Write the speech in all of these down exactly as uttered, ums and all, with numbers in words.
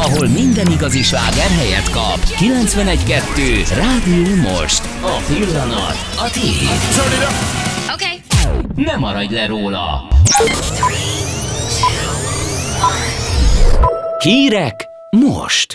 ahol minden igazi sláger helyet kap. kilencvenegy kettő Rádió Most. A pillanat a tiéd. Oké. Okay. Ne maradj le róla. Hírek most.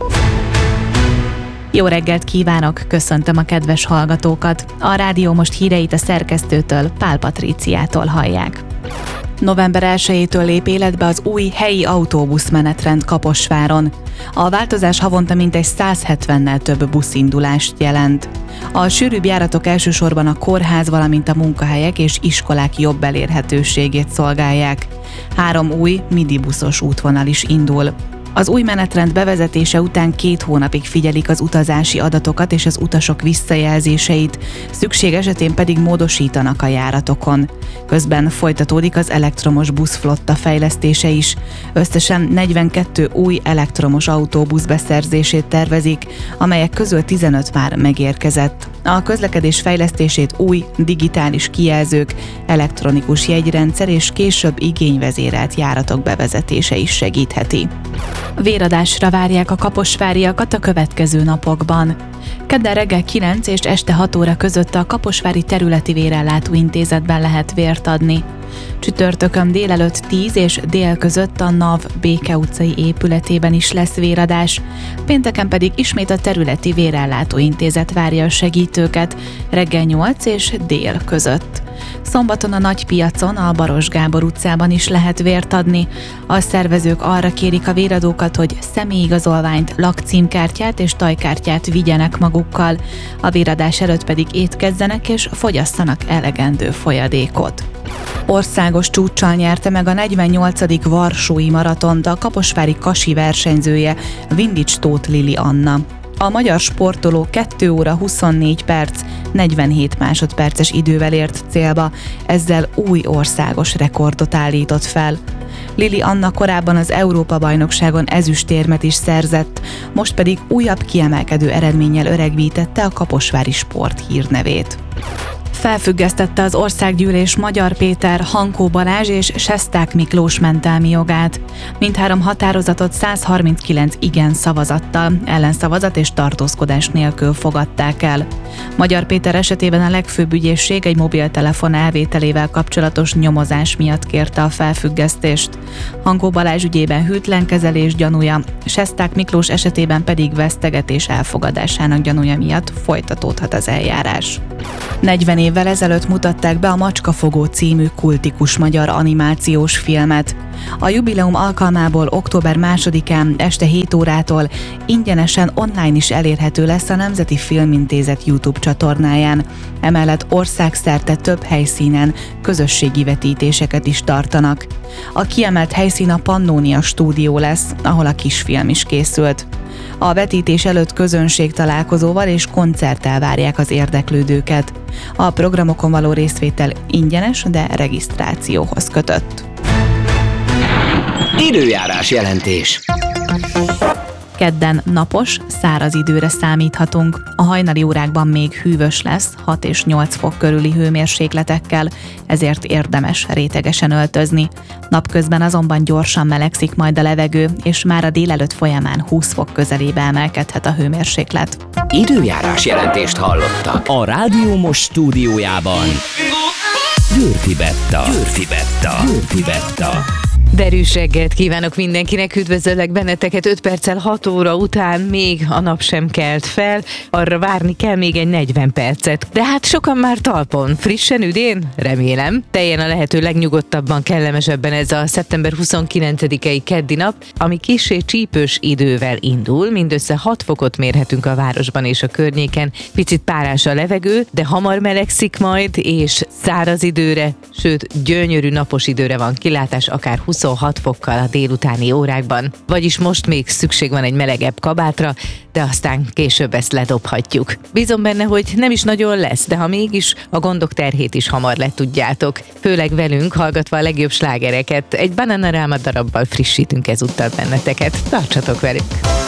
Jó reggelt kívánok, köszöntöm a kedves hallgatókat. A Rádió Most híreit a szerkesztőtől, Pál Patríciától hallják. november elsejétől lép életbe az új helyi autóbuszmenetrend Kaposváron. A változás havonta mintegy száz hetvennel több buszindulást jelent. A sűrűbb járatok elsősorban a kórház, valamint a munkahelyek és iskolák jobb elérhetőségét szolgálják. Három új midibuszos útvonal is indul. Az új menetrend bevezetése után két hónapig figyelik az utazási adatokat és az utasok visszajelzéseit, szükség esetén pedig módosítanak a járatokon. Közben folytatódik az elektromos buszflotta fejlesztése is. Összesen negyvenkettő új elektromos autóbusz beszerzését tervezik, amelyek közül tizenöt már megérkezett. A közlekedés fejlesztését új, digitális kijelzők, elektronikus jegyrendszer és később igényvezérelt járatok bevezetése is segítheti. Véradásra várják a kaposváriakat a következő napokban. Kedden reggel kilenc és este hat óra között a Kaposvári Területi Vérellátó Intézetben lehet vért adni. Csütörtökön délelőtt tíz és dél között a NAV Béke utcai épületében is lesz véradás, pénteken pedig ismét a Területi Vérellátó Intézet várja a segítőket reggel nyolc és dél között. Szombaton a Nagypiacon, a Baros Gábor utcában is lehet vért adni. A szervezők arra kérik a véradókat, hogy személyigazolványt, lakcímkártyát és tajkártyát vigyenek magukkal, a véradás előtt pedig étkezzenek és fogyasszanak elegendő folyadékot. Országos csúccsal nyerte meg a negyvennyolcadik Varsói maratont a kaposvári kasi versenyzője, Vindics Tóth Lili Anna. A magyar sportoló két óra huszonnégy perc, negyvenhét másodperces idővel ért célba, ezzel új országos rekordot állított fel. Lili Anna korábban az Európa-bajnokságon ezüstérmet is szerzett, most pedig újabb kiemelkedő eredménnyel öregbítette a kaposvári sport hírnevét. Felfüggesztette az Országgyűlés Magyar Péter, Hankó Balázs és Sesták Miklós mentelmi jogát. Mindhárom határozatot száz harminckilenc igen szavazattal, ellenszavazat és tartózkodás nélkül fogadták el. Magyar Péter esetében a legfőbb ügyészség egy mobiltelefon elvételével kapcsolatos nyomozás miatt kérte a felfüggesztést. Hankó Balázs ügyében hűtlen kezelés gyanúja, Sesták Miklós esetében pedig vesztegetés elfogadásának gyanúja miatt folytatódhat az eljárás. negyven évvel ezelőtt mutatták be a Macskafogó című kultikus magyar animációs filmet. A jubileum alkalmából október másodikán este hét órától ingyenesen online is elérhető lesz a Nemzeti Filmintézet YouTube csatornáján. Emellett országszerte több helyszínen közösségi vetítéseket is tartanak. A kiemelt helyszín a Pannónia stúdió lesz, ahol a kisfilm is készült. A vetítés előtt közönség találkozóval és koncerttel várják az érdeklődőket. A programokon való részvétel ingyenes, de regisztrációhoz kötött. Időjárás jelentés. Kedden napos, száraz időre számíthatunk. A hajnali órákban még hűvös lesz, hat és nyolc fok körüli hőmérsékletekkel, ezért érdemes rétegesen öltözni. Napközben azonban gyorsan melegszik majd a levegő, és már a délelőtt folyamán húsz fok közelébe emelkedhet a hőmérséklet. Időjárás jelentést hallottak a Rádió Most stúdiójában. Győrfi Betta. Győrfi Betta. Győrfi Betta. Derűs reggelt kívánok mindenkinek, üdvözöllek benneteket. öt perccel hat óra után még a nap sem kelt fel, arra várni kell még egy negyven percet. De hát sokan már talpon, frissen, üdén, remélem. Teljen a lehető legnyugodtabban, kellemesebben ez a szeptember huszonkilencedikei keddi nap, ami kissé csípős idővel indul. Mindössze hat fokot mérhetünk a városban és a környéken. Picit párás a levegő, de hamar melegszik majd, és száraz időre, sőt gyönyörű napos időre van kilátás, akár huszonhat fokkal a délutáni órákban. Vagyis most még szükség van egy melegebb kabátra, de aztán később ezt ledobhatjuk. Bízom benne, hogy nem is nagyon lesz, de ha mégis, a gondok terhét is hamar letudjátok. Főleg velünk, hallgatva a legjobb slágereket, egy Bananarama darabbal frissítünk ezúttal benneteket. Tartsatok velünk!